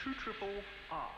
2RRR.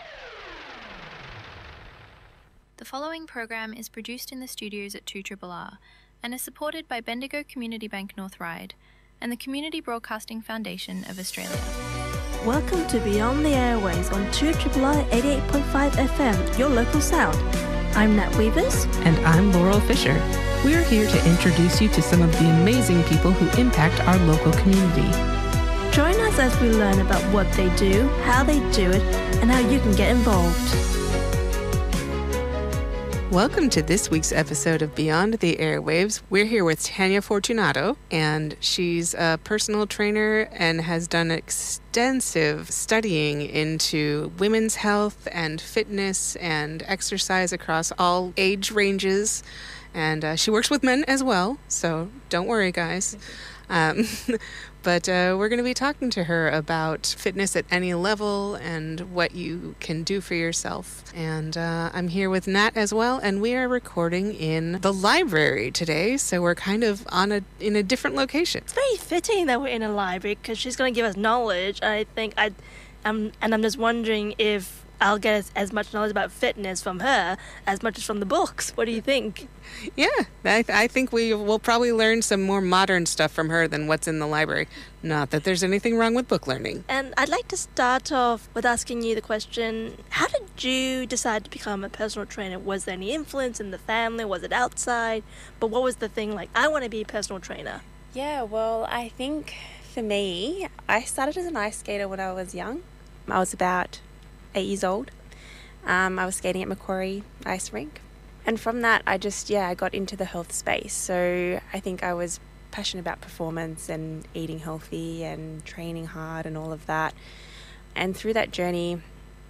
The following program is produced in the studios at 2RRR and is supported by Bendigo Community Bank North Ryde and the Community Broadcasting Foundation of Australia. Welcome to Beyond the Airways on 2RRR 88.5 FM, your local sound. I'm Nat Weavers. And I'm Laurel Fisher. We're here to introduce you to some of the amazing people who impact our local community. Join us as we learn about what they do, how they do it, and how you can get involved. Welcome to this week's episode of Beyond the Airwaves. We're here with Tanya Fortunato, and she's a personal trainer and has done extensive studying into women's health and fitness and exercise across all age ranges. And she works with men as well, so don't worry, guys. But we're going to be talking to her about fitness at any level and what you can do for yourself. And I'm here with Nat as well, and we are recording in the library today, so we're kind of in a different location. It's very fitting that we're in a library because she's going to give us knowledge. I'm just wondering if I'll get as much knowledge about fitness from her as much as from the books. What do you think? Yeah, I think we will probably learn some more modern stuff from her than what's in the library. Not that there's anything wrong with book learning. And I'd like to start off with asking you the question, how did you decide to become a personal trainer? Was there any influence in the family? Was it outside? But what was the thing like, I want to be a personal trainer? Yeah, well, I think for me, I started as an ice skater when I was young. I was about 8 years old. I was skating at Macquarie Ice Rink. And from that, I got into the health space. So I think I was passionate about performance and eating healthy and training hard and all of that. And through that journey,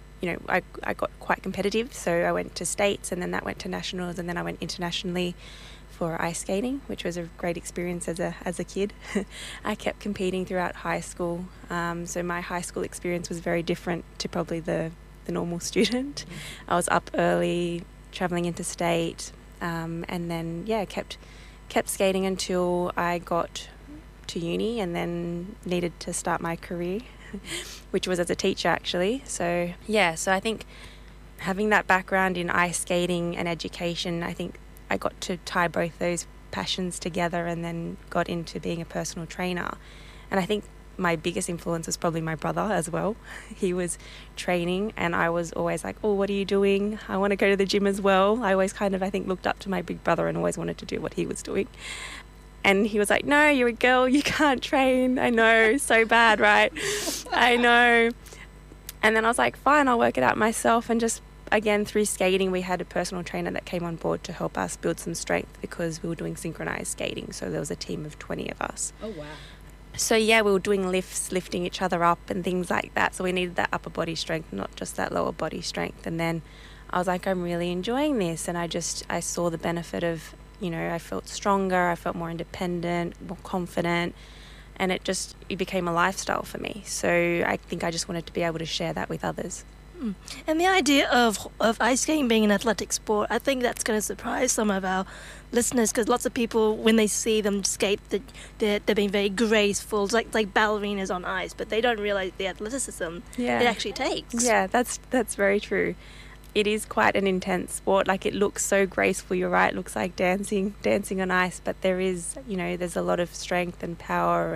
I got quite competitive. So I went to states, and then that went to nationals, and then I went internationally for ice skating, which was a great experience as a kid. I kept competing throughout high school. So my high school experience was very different to probably the normal student. I was up early, traveling interstate, and then kept skating until I got to uni, and then needed to start my career, which was as a teacher actually. So I think having that background in ice skating and education, I think I got to tie both those passions together and then got into being a personal trainer. And I think my biggest influence was probably my brother as well. He was training, and I was always like, oh, what are you doing? I want to go to the gym as well. I always looked up to my big brother and always wanted to do what he was doing. And he was like, no, you're a girl, you can't train. I know, so bad, right? I know. And then I was like, fine, I'll work it out myself. And just, again, through skating, we had a personal trainer that came on board to help us build some strength because we were doing synchronized skating. So there was a team of 20 of us. Oh, wow. So, we were doing lifts, lifting each other up and things like that. So we needed that upper body strength, not just that lower body strength. And then I was like, I'm really enjoying this. And I saw the benefit of, I felt stronger, I felt more independent, more confident. And it became a lifestyle for me. So I think I just wanted to be able to share that with others. And the idea of ice skating being an athletic sport, I think that's going to surprise some of our listeners, because lots of people, when they see them skate, they're being very graceful, like ballerinas on ice, but they don't realize the athleticism it actually takes. Yeah, that's very true. It is quite an intense sport. Like, it looks so graceful, you're right, it looks like dancing on ice, but there is, there's a lot of strength and power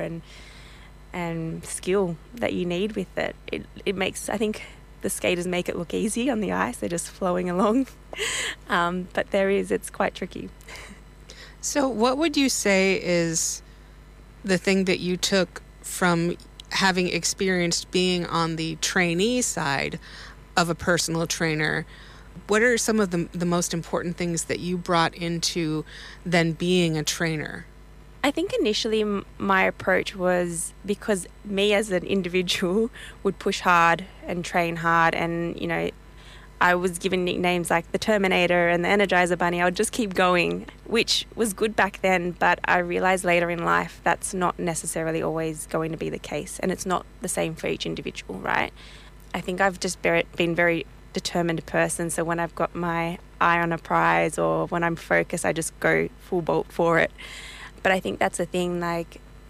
and skill that you need with it. It makes, I think, the skaters make it look easy on the ice. They're just flowing along. But it's quite tricky. So what would you say is the thing that you took from having experienced being on the trainee side of a personal trainer? What are some of the most important things that you brought into then being a trainer? I think initially my approach was because me as an individual would push hard and train hard, and, I was given nicknames like the Terminator and the Energizer Bunny. I would just keep going, which was good back then, but I realized later in life that's not necessarily always going to be the case, and it's not the same for each individual, right? I think I've just been very determined person, so when I've got my eye on a prize or when I'm focused, I just go full bolt for it. But I think that's the thing, like,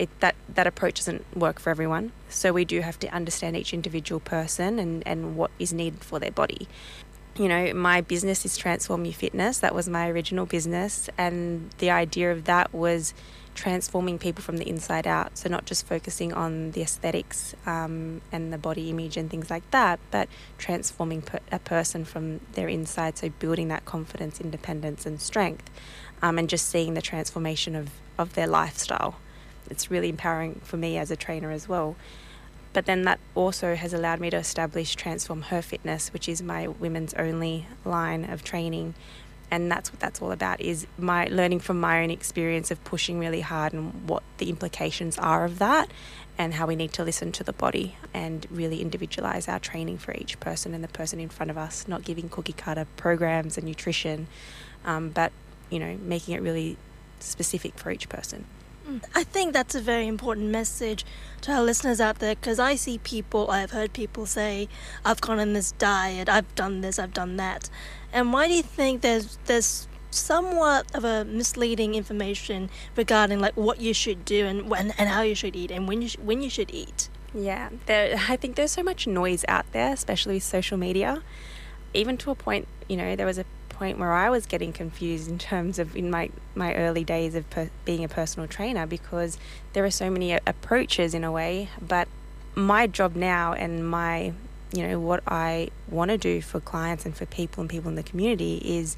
that approach doesn't work for everyone. So we do have to understand each individual person and what is needed for their body. You know, my business is Transform Your Fitness. That was my original business, and the idea of that was transforming people from the inside out. So not just focusing on the aesthetics and the body image and things like that, but transforming a person from their inside. So building that confidence, independence and strength, and just seeing the transformation of their lifestyle. It's really empowering for me as a trainer as well. But then that also has allowed me to establish Transform Her Fitness, which is my women's only line of training. And that's what that's all about, is my learning from my own experience of pushing really hard and what the implications are of that, and how we need to listen to the body and really individualize our training for each person and the person in front of us, not giving cookie cutter programs and nutrition, but, you know, making it really specific for each person. I think that's a very important message to our listeners out there, because I've heard people say, I've gone on this diet, I've done this, I've done that. And why do you think there's somewhat of a misleading information regarding like what you should do and how you should eat and when you should eat? Yeah, I think there's so much noise out there, especially with social media, even to a point, you know, there was a point where I was getting confused in terms of in my early days of being a personal trainer, because there are so many approaches in a way. But my job now and my, you know, what I want to do for clients and for people in the community is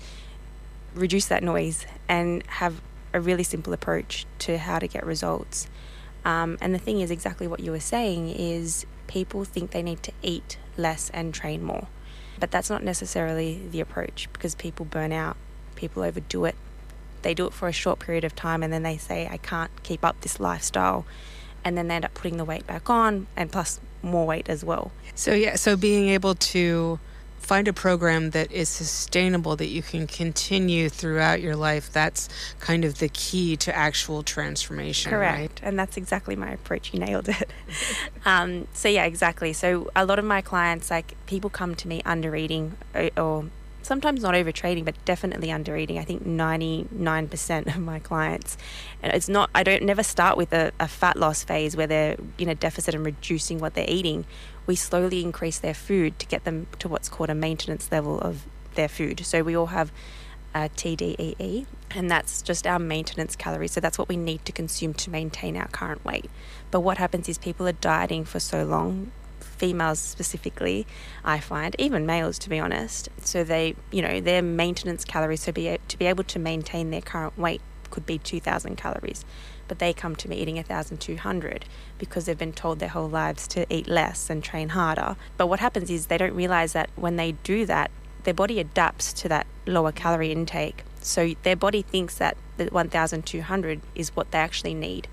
reduce that noise and have a really simple approach to how to get results. And the thing is, exactly what you were saying, is people think they need to eat less and train more. But that's not necessarily the approach, because people burn out, people overdo it. They do it for a short period of time and then they say, I can't keep up this lifestyle. And then they end up putting the weight back on, and plus more weight as well. So being able to find a program that is sustainable, that you can continue throughout your life, that's kind of the key to actual transformation. Correct. Right? And that's exactly my approach. You nailed it. So yeah, exactly. So a lot of my clients, like, people come to me under eating, or sometimes not overtraining, but definitely under eating. I think 99% of my clients. And it's not, I don't never start with a fat loss phase where they're in a deficit and reducing what they're eating. We slowly increase their food to get them to what's called a maintenance level of their food. So we all have TDEE, and that's just our maintenance calories. So that's what we need to consume to maintain our current weight. But what happens is people are dieting for so long, females specifically, I find, even males to be honest. So they, you know, their maintenance calories, so to be able to maintain their current weight, could be 2,000 calories. But they come to me eating 1,200 because they've been told their whole lives to eat less and train harder. But what happens is they don't realize that when they do that, their body adapts to that lower calorie intake. So their body thinks that the 1,200 is what they actually need.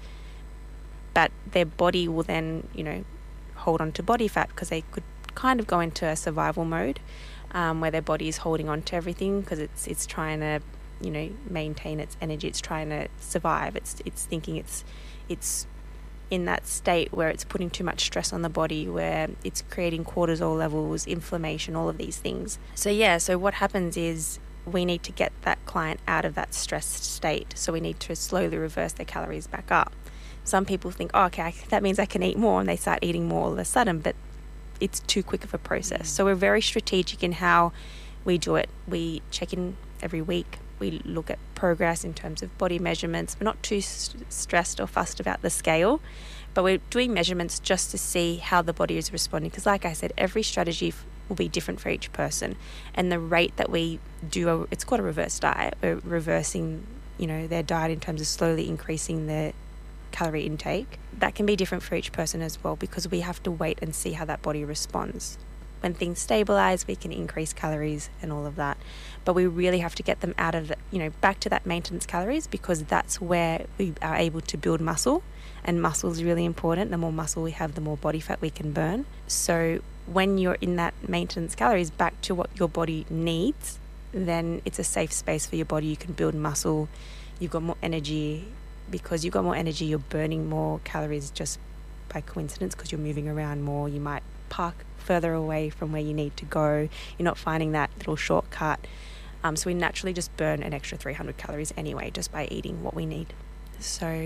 But their body will then, you know, hold on to body fat, because they could kind of go into a survival mode where their body is holding on to everything because it's trying to, you know, maintain its energy. It's trying to survive. It's thinking it's in that state where it's putting too much stress on the body, where it's creating cortisol levels, inflammation, all of these things. So what happens is we need to get that client out of that stressed state. So we need to slowly reverse their calories back up. Some people think, oh, okay, that means I can eat more, and they start eating more all of a sudden, but it's too quick of a process. So we're very strategic in how we do it. We check in every week. We look at progress in terms of body measurements. We're not too stressed or fussed about the scale, but we're doing measurements just to see how the body is responding. Because like I said, every strategy will be different for each person. And the rate that we do, it's called a reverse diet. We're reversing, you know, their diet in terms of slowly increasing their calorie intake. That can be different for each person as well, because we have to wait and see how that body responds. When things stabilize, we can increase calories and all of that. But we really have to get them out of, back to that maintenance calories, because that's where we are able to build muscle. And muscle is really important. The more muscle we have, the more body fat we can burn. So when you're in that maintenance calories, back to what your body needs, then it's a safe space for your body. You can build muscle. You've got more energy. Because you've got more energy, you're burning more calories just by coincidence, because you're moving around more. You might park further away from where you need to go. You're not finding that little shortcut. So we naturally just burn an extra 300 calories anyway, just by eating what we need. So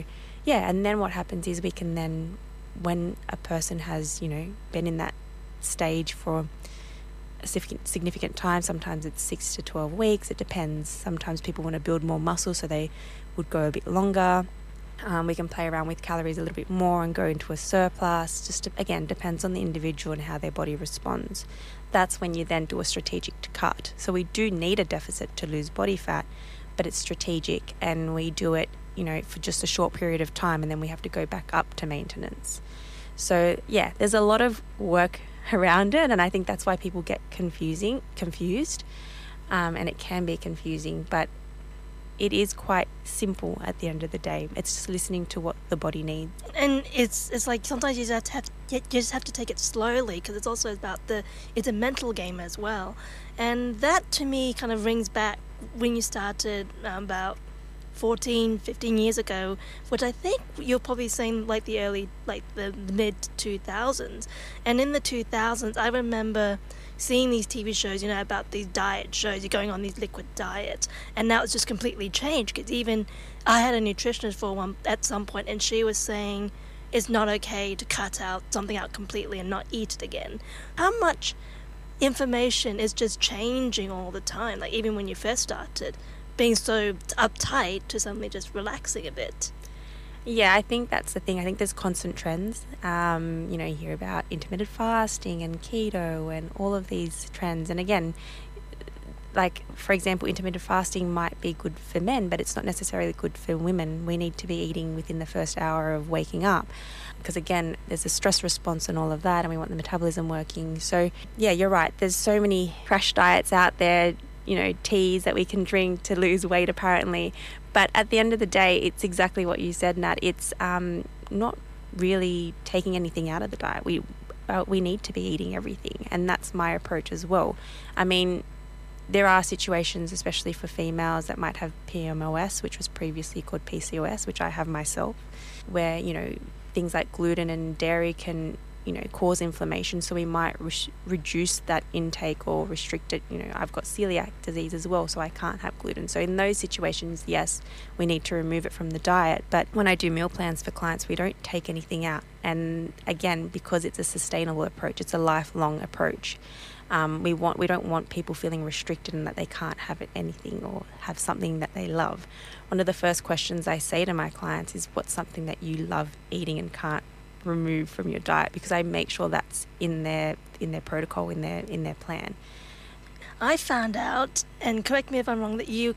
yeah, and then what happens is we can then, when a person has, been in that stage for a significant time, sometimes it's 6 to 12 weeks, it depends. Sometimes people want to build more muscle, so they would go a bit longer. We can play around with calories a little bit more and go into a surplus. Just again, depends on the individual and how their body responds. That's when you then do a strategic cut. So we do need a deficit to lose body fat, but it's strategic, and we do it, for just a short period of time, and then we have to go back up to maintenance. So yeah, there's a lot of work around it, and I think that's why people get confused, and it can be confusing, but it is quite simple at the end of the day. It's just listening to what the body needs. And it's like sometimes you just have to take it slowly, because it's also about it's a mental game as well. And that to me kind of rings back when you started about 14, 15 years ago, which I think you're probably saying like the mid 2000s. And in the 2000s, I remember seeing these TV shows, about these diet shows, you're going on these liquid diets, and now it's just completely changed, because even I had a nutritionist at some point, and she was saying it's not okay to cut something out completely and not eat it again. How much information is just changing all the time, like even when you first started, being so uptight to suddenly just relaxing a bit? Yeah, I think that's the thing. I think there's constant trends. You hear about intermittent fasting and keto and all of these trends. And again, like, for example, intermittent fasting might be good for men, but it's not necessarily good for women. We need to be eating within the first hour of waking up, because again, there's a stress response and all of that, and we want the metabolism working. So yeah, you're right. There's so many crash diets out there, teas that we can drink to lose weight apparently. But at the end of the day, it's exactly what you said, Nat. It's not really taking anything out of the diet. We need to be eating everything, and that's my approach as well. I mean, there are situations, especially for females, that might have PMOS, which was previously called PCOS, which I have myself, where, things like gluten and dairy can, cause inflammation. So we might reduce that intake or restrict it. I've got celiac disease as well, so I can't have gluten. So in those situations, yes, we need to remove it from the diet. But when I do meal plans for clients, we don't take anything out. And again, because it's a sustainable approach, it's a lifelong approach. We don't want people feeling restricted and that they can't have anything or have something that they love. One of the first questions I say to my clients is, what's something that you love eating and can't remove from your diet? Because I make sure that's in their protocol, in their plan. I found out, and correct me if I'm wrong, that you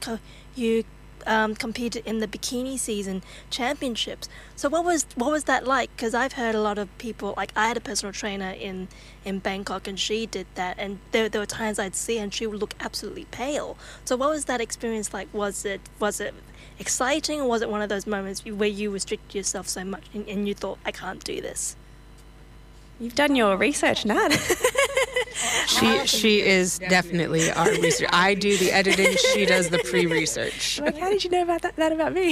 competed in the bikini season championships. So what was that like? Because I've heard a lot of people, like I had a personal trainer in Bangkok, and she did that, and there were times I'd see her and she would look absolutely pale. So what was that experience like? Was it exciting, or was it one of those moments where you restricted yourself so much and you thought, I can't do this? You've done your research, Nat. She is definitely our researcher. I do the editing, she does the pre-research. Like, how did you know about that about me?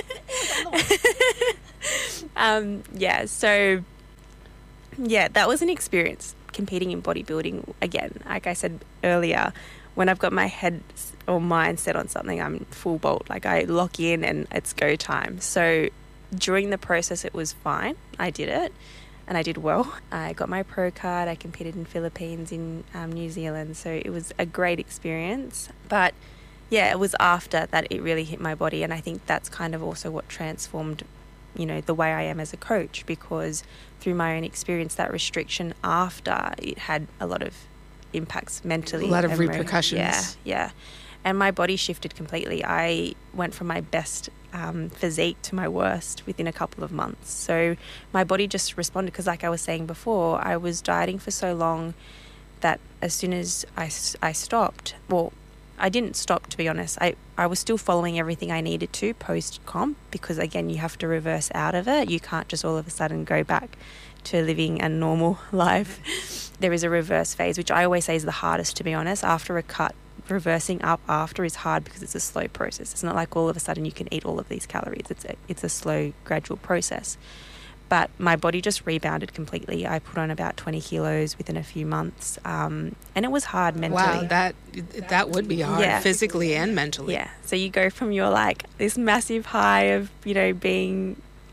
That was an experience competing in bodybuilding. Again, like I said earlier, when I've got my head or mind set on something, I'm full bolt. Like, I lock in and it's go time. So during the process, it was fine. I did it. And I did well. I got my pro card. I competed in Philippines, in New Zealand. So it was a great experience. But yeah, it was after that it really hit my body. And I think that's kind of also what transformed, the way I am as a coach, because through my own experience, that restriction after, it had a lot of impacts mentally. A lot of repercussions. Yeah. And my body shifted completely. I went from my best physique to my worst within a couple of months. So my body just responded, because like I was saying before, I was dieting for so long that as soon as I stopped, well, I didn't stop, to be honest. I was still following everything I needed to post-comp, because again, you have to reverse out of it. You can't just all of a sudden go back to living a normal life. There is a reverse phase, which I always say is the hardest, to be honest. After a cut, reversing up after is hard, because it's a slow process. It's not like all of a sudden you can eat all of these calories. It's a slow, gradual process. But my body just rebounded completely. I put on about 20 kilos within a few months, and it was hard mentally. Wow, that would be hard, physically and mentally. Yeah. So you go from your this massive high of being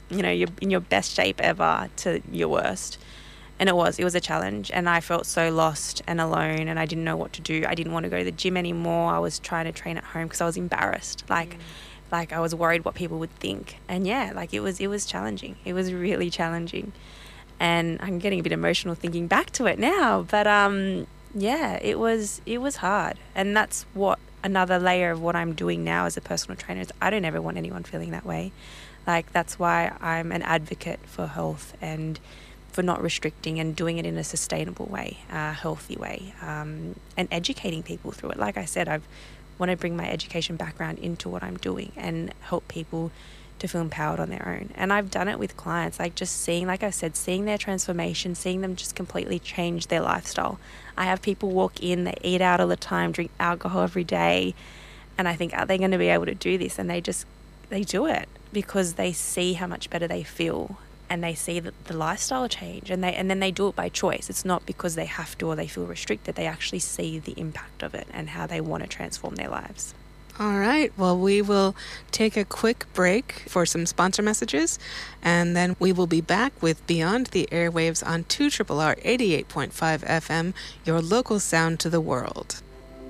you're in your best shape ever to your worst. And it was a challenge, and I felt so lost and alone, and I didn't know what to do. I didn't want to go to the gym anymore. I was trying to train at home because I was embarrassed. Like I was worried what people would think. And yeah, like it was challenging. It was really challenging. And I'm getting a bit emotional thinking back to it now. But yeah, it was hard. And that's what another layer of what I'm doing now as a personal trainer is. I don't ever want anyone feeling that way. Like, that's why I'm an advocate for health and for not restricting and doing it in a sustainable way, a healthy way, and educating people through it. Like I said, I want to bring my education background into what I'm doing and help people to feel empowered on their own. And I've done it with clients, like just seeing, like I said, seeing their transformation, seeing them just completely change their lifestyle. I have people walk in, they eat out all the time, drink alcohol every day, and I think, are they going to be able to do this? And they do it because they see how much better they feel. And they see the lifestyle change, and then they do it by choice. It's not because they have to or they feel restricted. They actually see the impact of it and how they want to transform their lives. All right. Well, we will take a quick break for some sponsor messages, and then we will be back with Beyond the Airwaves on 2RRR 88.5 FM, your local sound to the world.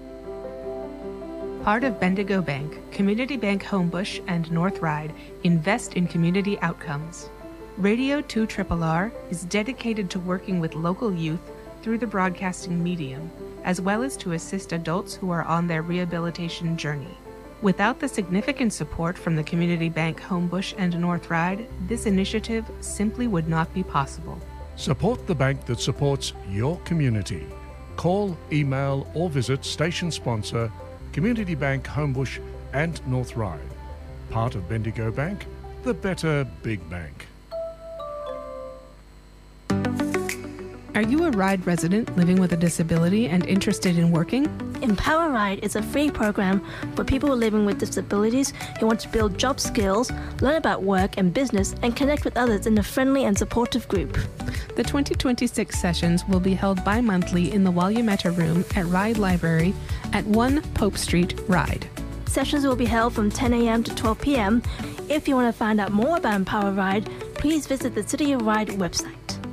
Part of Bendigo Bank, Community Bank Homebush, and North Ryde invest in community outcomes. Radio 2RRR is dedicated to working with local youth through the broadcasting medium, as well as to assist adults who are on their rehabilitation journey. Without the significant support from the Community Bank Homebush and North Ryde, this initiative simply would not be possible. Support the bank that supports your community. Call, email, or visit station sponsor Community Bank Homebush and North Ryde. Part of Bendigo Bank, the better big bank. Are you a Ryde resident living with a disability and interested in working? Empower Ryde is a free program for people living with disabilities who want to build job skills, learn about work and business, and connect with others in a friendly and supportive group. The 2026 sessions will be held bi-monthly in the Walyametta Room at Ryde Library at 1 Pope Street, Ryde. Sessions will be held from 10 a.m. to 12 p.m. If you want to find out more about Empower Ryde, please visit the City of Ryde website.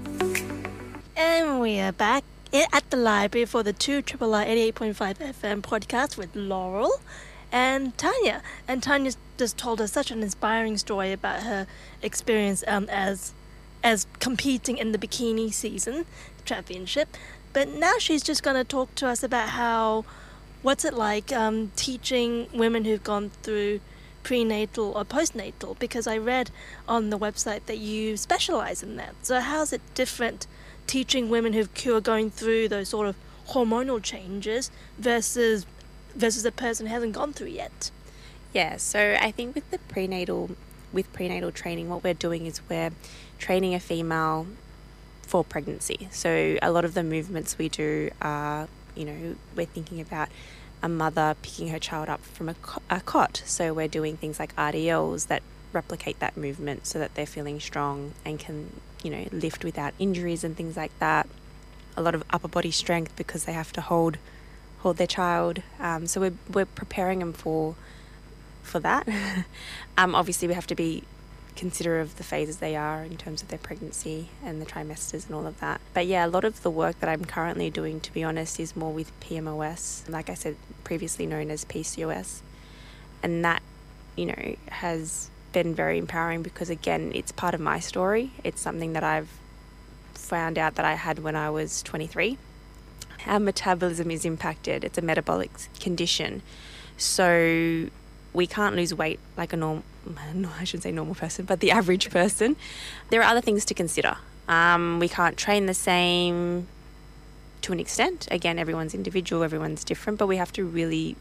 And we are back at the library for the 2RRR 88.5 FM podcast with Laurel and Tanya. And Tanya just told us such an inspiring story about her experience as competing in the bikini season championship. But now she's just going to talk to us about what's it like teaching women who've gone through prenatal or postnatal, because I read on the website that you specialize in that. So how's it different teaching women who are going through those sort of hormonal changes versus a person who hasn't gone through yet? Yeah, so I think with prenatal training, what we're doing is we're training a female for pregnancy. So a lot of the movements we do are, we're thinking about a mother picking her child up from a cot. So we're doing things like RDLs that replicate that movement so that they're feeling strong and can lift without injuries and things like that. A lot of upper body strength because they have to hold their child. So we're preparing them for that. Obviously, we have to be considerate of the phases they are in terms of their pregnancy and the trimesters and all of that. But yeah, a lot of the work that I'm currently doing, to be honest, is more with PMOS, like I said, previously known as PCOS. And that, has been very empowering because, again, it's part of my story. It's something that I've found out that I had when I was 23. Our metabolism is impacted. It's a metabolic condition. So we can't lose weight like I shouldn't say normal person, but the average person. There are other things to consider. We can't train the same to an extent. Again, everyone's individual, everyone's different, but we have to really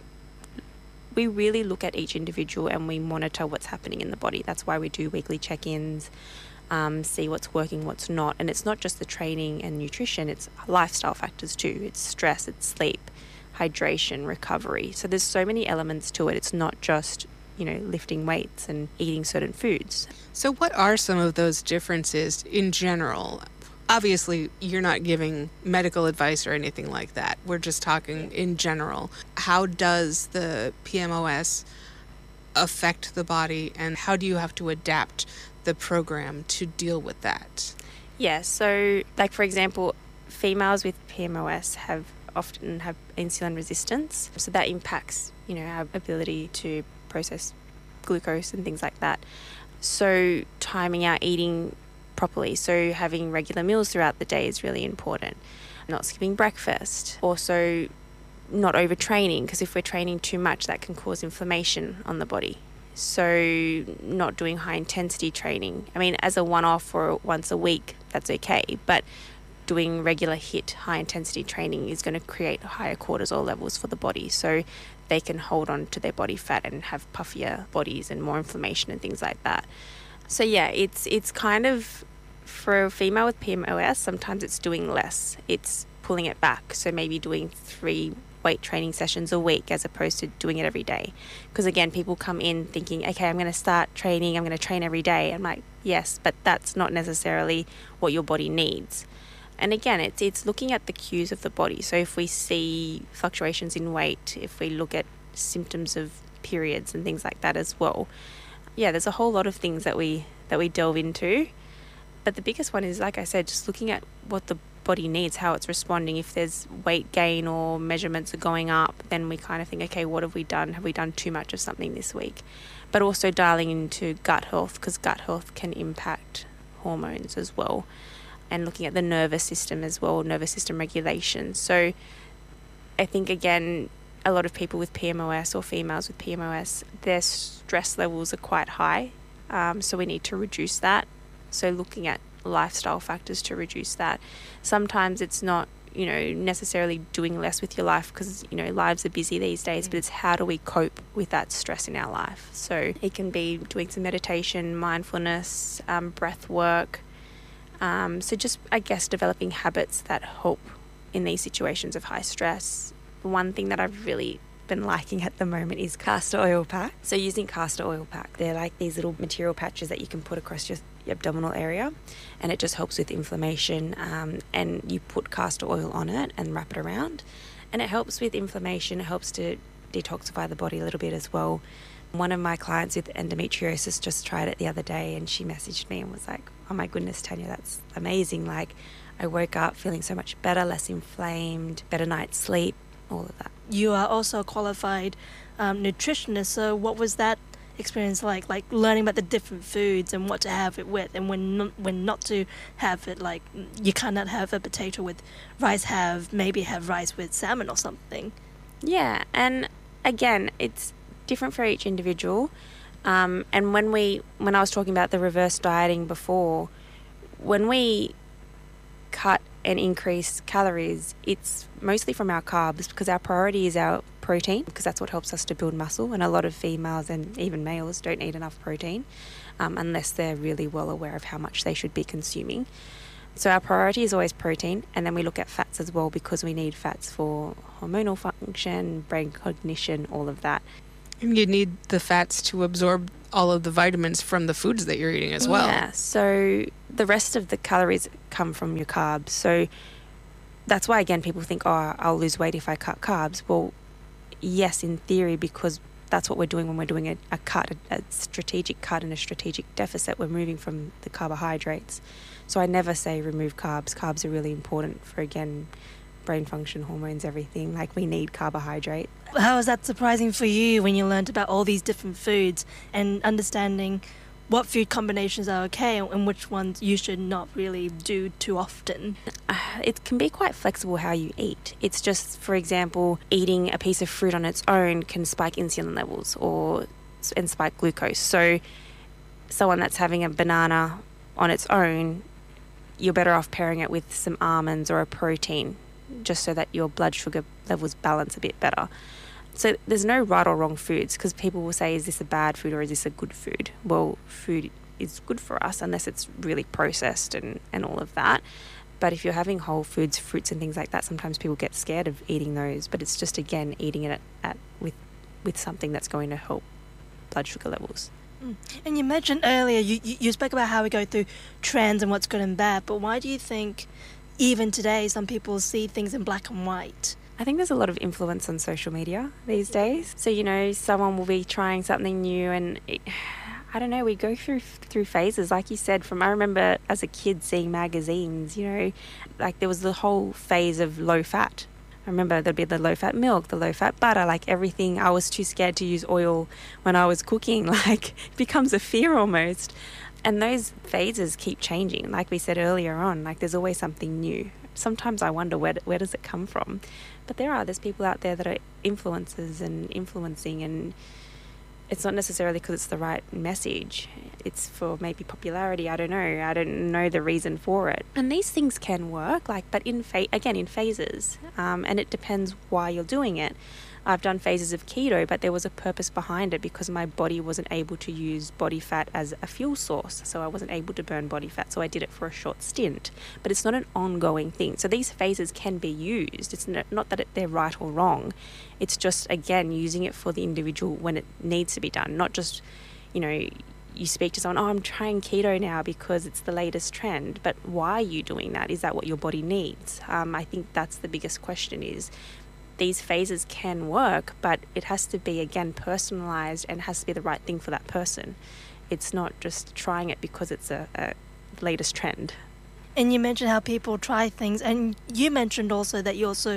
look at each individual and we monitor what's happening in the body. That's why we do weekly check-ins, see what's working, what's not. And it's not just the training and nutrition, it's lifestyle factors too. It's stress, it's sleep, hydration, recovery. So there's so many elements to it. It's not just, lifting weights and eating certain foods. So what are some of those differences in general? Obviously, you're not giving medical advice or anything like that. We're just talking in general. How does the PMOS affect the body, and how do you have to adapt the program to deal with that? Yeah, so like for example, females with PMOS often have insulin resistance, so that impacts, our ability to process glucose and things like that. So timing out eating properly, so having regular meals throughout the day is really important. Not skipping breakfast. Also not overtraining, because if we're training too much, that can cause inflammation on the body. So not doing high intensity training. I mean, as a one-off or once a week, that's okay, but doing regular HIIT, high intensity training, is going to create higher cortisol levels for the body, so they can hold on to their body fat and have puffier bodies and more inflammation and things like that. So yeah, it's kind of, for a female with PMOS, sometimes it's doing less. It's pulling it back, so maybe doing 3 weight training sessions a week as opposed to doing it every day. Because again, people come in thinking, okay, I'm going to start training, I'm going to train every day. I'm like, yes, but that's not necessarily what your body needs. And again, it's looking at the cues of the body. So if we see fluctuations in weight, if we look at symptoms of periods and things like that as well, yeah, there's a whole lot of things that we delve into. But the biggest one is, like I said, just looking at what the body needs, how it's responding. If there's weight gain or measurements are going up, then we kind of think, okay, what have we done? Have we done too much of something this week? But also dialing into gut health, because gut health can impact hormones as well. And looking at the nervous system as well, nervous system regulation. So I think, again, a lot of people with PMOS or females with PMOS, their stress levels are quite high. So we need to reduce that. So looking at lifestyle factors to reduce that. Sometimes it's not, necessarily doing less with your life, because, lives are busy these days, but it's how do we cope with that stress in our life. So it can be doing some meditation, mindfulness, breath work. So just, I guess, developing habits that help in these situations of high stress. One thing that I've really been liking at the moment is castor oil pack. So using castor oil pack, they're like these little material patches that you can put across your abdominal area, and it just helps with inflammation, and you put castor oil on it and wrap it around, and it helps with inflammation. It helps to detoxify the body a little bit as well. One of my clients with endometriosis just tried it the other day, and she messaged me and was like, oh my goodness, Tanya, that's amazing. Like, I woke up feeling so much better, less inflamed, better night's sleep, all of that. You are also a qualified nutritionist, so what was that experience like learning about the different foods and what to have it with, and when not to have it? Like, you cannot have a potato with rice, maybe have rice with salmon or something. Yeah, and again, it's different for each individual. And when I was talking about the reverse dieting before, when we cut and increase calories, it's mostly from our carbs, because our priority is our protein, because that's what helps us to build muscle. And a lot of females and even males don't eat enough protein unless they're really well aware of how much they should be consuming. So our priority is always protein, and then we look at fats as well, because we need fats for hormonal function, brain cognition, all of that. And you need the fats to absorb all of the vitamins from the foods that you're eating as well. Yeah, so the rest of the calories come from your carbs. So that's why, again, people think, oh, I'll lose weight if I cut carbs. Well, yes, in theory, because that's what we're doing when we're doing a strategic cut and a strategic deficit. We're moving from the carbohydrates. So I never say remove carbs. Carbs are really important for, again, brain function, hormones, everything. Like, we need carbohydrate. How was that surprising for you when you learned about all these different foods and understanding what food combinations are okay and which ones you should not really do too often? It can be quite flexible how you eat. It's just, for example, eating a piece of fruit on its own can spike insulin levels and spike glucose. So someone that's having a banana on its own, you're better off pairing it with some almonds or a protein, just so that your blood sugar levels balance a bit better. So there's no right or wrong foods, because people will say, is this a bad food or is this a good food? Well, food is good for us unless it's really processed and all of that. But if you're having whole foods, fruits and things like that, sometimes people get scared of eating those. But it's just, again, eating it with something that's going to help blood sugar levels. And you mentioned earlier, you spoke about how we go through trends and what's good and bad, but why do you think even today some people see things in black and white? I think there's a lot of influence on social media these days. So, someone will be trying something new and I don't know, we go through phases. Like you said, I remember as a kid seeing magazines, you know, like there was the whole phase of low fat. I remember there'd be the low fat milk, the low fat butter, like everything. I was too scared to use oil when I was cooking. Like it becomes a fear almost. And those phases keep changing. Like we said earlier on, like there's always something new. Sometimes I wonder where does it come from? But there's people out there that are influencers and influencing, and it's not necessarily because it's the right message. It's for maybe popularity. I don't know. I don't know the reason for it. And these things can work, but in phases. And it depends why you're doing it. I've done phases of keto, but there was a purpose behind it because my body wasn't able to use body fat as a fuel source. So I wasn't able to burn body fat. So I did it for a short stint. But it's not an ongoing thing. So these phases can be used. It's not that they're right or wrong. It's just, again, using it for the individual when it needs to be done. Not just, you know, you speak to someone, I'm trying keto now because it's the latest trend. But why are you doing that? Is that what your body needs? I think that's the biggest question is, these phases can work, but it has to be, again, personalized and has to be the right thing for that person. It's not just trying it because it's a latest trend. And you mentioned how people try things, and you mentioned also that you also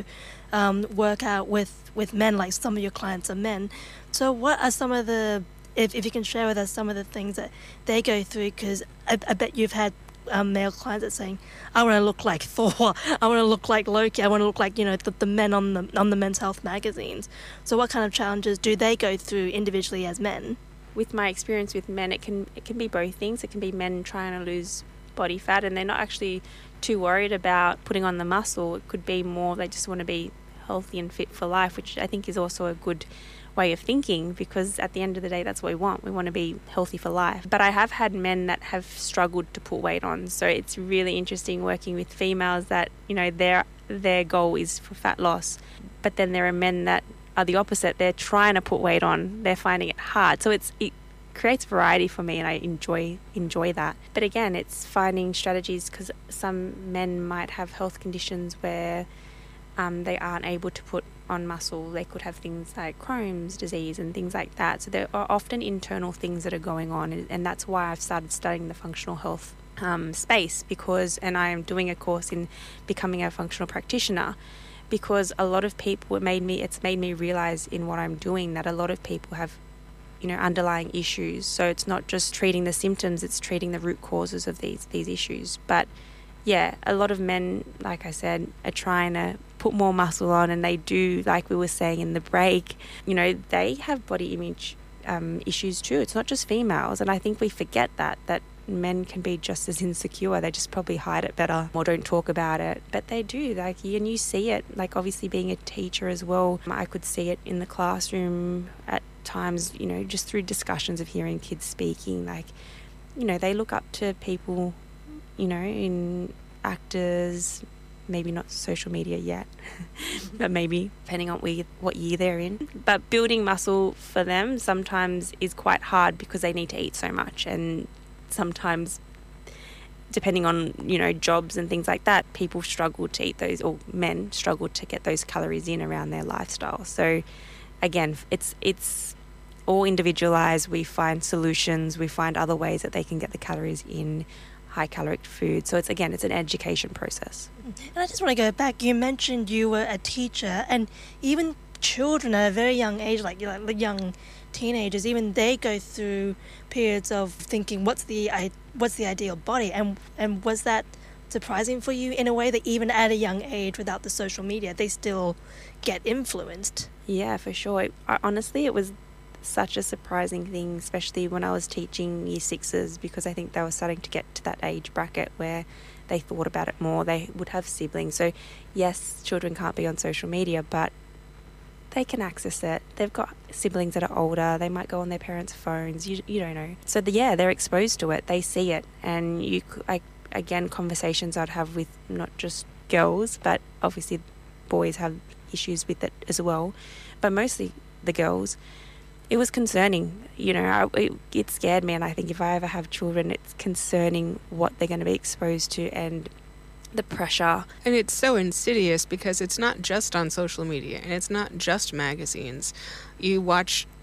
work out with men, like some of your clients are men. So what are some of the, if you can share with us some of the things that they go through, because I bet you've had male clients that saying, I want to look like Thor, I want to look like Loki, I want to look like, you know, the men on the Men's Health magazines. So what kind of challenges do they go through individually as men? With my experience with men, it can be both things. It can be men trying to lose body fat and they're not actually too worried about putting on the muscle. It could be more they just want to be healthy and fit for life, which I think is also a good way of thinking, because at the end of the day that's what we want. We want to be healthy for life. But I have had men that have struggled to put weight on, so it's really interesting working with females that, you know, their goal is for fat loss, but then there are men that are the opposite. They're trying to put weight on, they're finding it hard. So it creates variety for me, and I enjoy that. But again, it's finding strategies, because some men might have health conditions where they aren't able to put on muscle. They could have things like Crohn's disease and things like that. So there are often internal things that are going on, and that's why I've started studying the functional health space, and I am doing a course in becoming a functional practitioner, because a lot of people, it's made me realize in what I'm doing that a lot of people have, you know, underlying issues. So it's not just treating the symptoms, it's treating the root causes of these issues. But yeah, a lot of men, like I said, are trying to put more muscle on, and they do, like we were saying in the break, you know, they have body image issues too. It's not just females, and I think we forget that men can be just as insecure. They just probably hide it better or don't talk about it, but they do. Like, and you see it, like obviously being a teacher as well, I could see it in the classroom at times, you know, just through discussions of hearing kids speaking, like, you know, they look up to people, you know, in actors, maybe not social media yet, but maybe depending on what year they're in. But building muscle for them sometimes is quite hard because they need to eat so much, and sometimes depending on, you know, jobs and things like that, people struggle to eat those, or men struggle to get those calories in around their lifestyle. So again, it's all individualized. We find solutions, we find other ways that they can get the calories in, high caloric food. So it's an education process. And I just want to go back. You mentioned you were a teacher, and even children at a very young age, like young teenagers, even they go through periods of thinking, what's the ideal body? And was that surprising for you in a way that even at a young age, without the social media, they still get influenced? Yeah, for sure. Honestly, it was such a surprising thing, especially when I was teaching year sixes, because I think they were starting to get to that age bracket where they thought about it more. They would have siblings. So yes, children can't be on social media, but they can access it. They've got siblings that are older. They might go on their parents' phones. You don't know. So they're exposed to it. They see it. And again, conversations I'd have with not just girls, but obviously boys have issues with it as well, but mostly the girls. It was concerning, you know, it scared me, and I think if I ever have children, it's concerning what they're going to be exposed to and the pressure. And it's so insidious because it's not just on social media, and it's not just magazines. You watch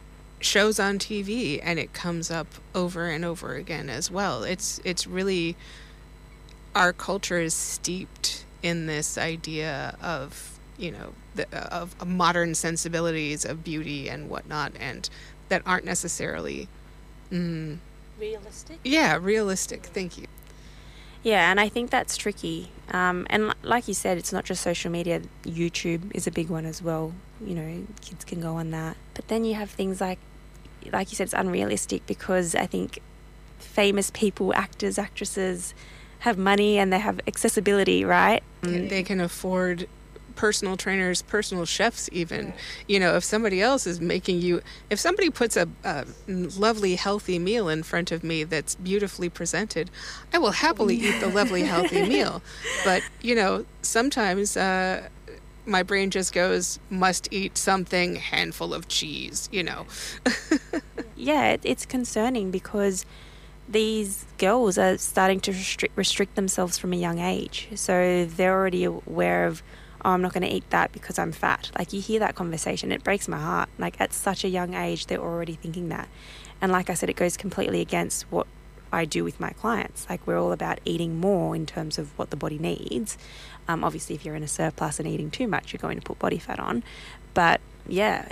shows on TV, and it comes up over and over again as well. It's really, our culture is steeped in this idea of, you know, of modern sensibilities of beauty and whatnot, and that aren't necessarily Realistic? Yeah, realistic. Thank you. Yeah, and I think that's tricky. And like you said, it's not just social media. YouTube is a big one as well. You know, kids can go on that. But then you have things like you said, it's unrealistic because I think famous people, actors, actresses, have money and they have accessibility, right? They can afford personal trainers, personal chefs even. You know, if somebody else is making you, if somebody puts a lovely healthy meal in front of me that's beautifully presented, I will happily eat the lovely healthy meal. But, you know, sometimes my brain just goes, must eat something, handful of cheese, you know. Yeah, it's concerning because these girls are starting to restrict themselves from a young age. So they're already aware of, oh, I'm not going to eat that because I'm fat. Like, you hear that conversation, it breaks my heart. Like, at such a young age, they're already thinking that. And like I said, it goes completely against what I do with my clients. Like, we're all about eating more in terms of what the body needs. Obviously, if you're in a surplus and eating too much, you're going to put body fat on. But yeah,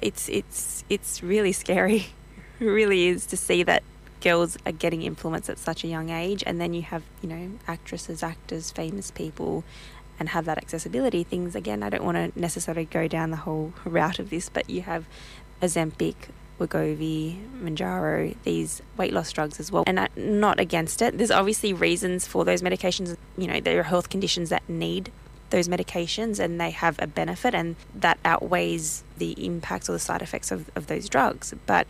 it's really scary. It really is, to see that girls are getting influenced at such a young age. And then you have, you know, actresses, actors, famous people, and have that accessibility. Things, again, I don't want to necessarily go down the whole route of this, but you have Ozempic, Wegovy, Mounjaro, these weight loss drugs as well. And I'm not against it. There's obviously reasons for those medications. You know, there are health conditions that need those medications and they have a benefit, and that outweighs the impacts or the side effects of those drugs. But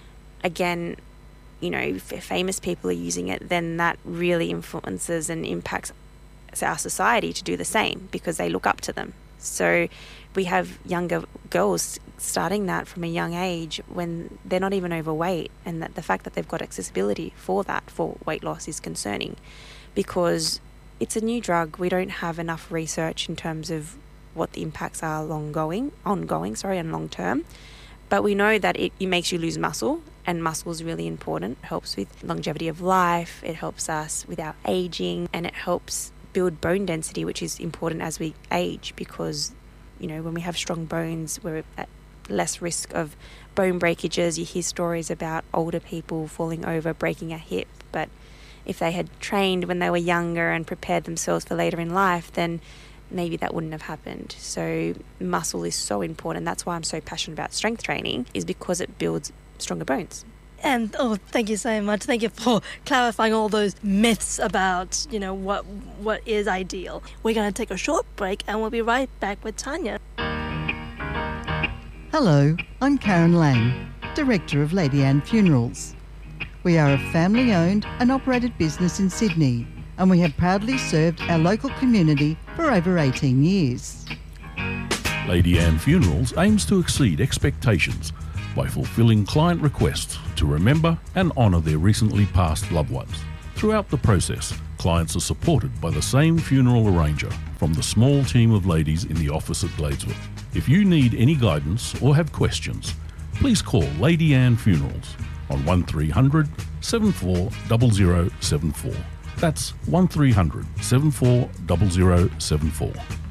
again, you know, if famous people are using it, then that really influences and impacts our society to do the same because they look up to them. So we have younger girls starting that from a young age when they're not even overweight, and that the fact that they've got accessibility for that, for weight loss, is concerning because it's a new drug. We don't have enough research in terms of what the impacts are ongoing and long term. But we know that it makes you lose muscle, and muscle is really important. It helps with longevity of life, it helps us with our aging, and it helps build bone density, which is important as we age because, you know, when we have strong bones, we're at less risk of bone breakages. You hear stories about older people falling over, breaking a hip, but if they had trained when they were younger and prepared themselves for later in life, then maybe that wouldn't have happened. So muscle is so important. That's why I'm so passionate about strength training, is because it builds stronger bones. And thank you so much. Thank you for clarifying all those myths about, you know, what is ideal. We're going to take a short break and we'll be right back with Tanya. Hello, I'm Karen Lang, Director of Lady Anne Funerals. We are a family-owned and operated business in Sydney, and we have proudly served our local community for over 18 years. Lady Anne Funerals aims to exceed expectations by fulfilling client requests to remember and honour their recently passed loved ones. Throughout the process, clients are supported by the same funeral arranger from the small team of ladies in the office at Gladeswood. If you need any guidance or have questions, please call Lady Anne Funerals on 1300 740074. That's 1300 740074.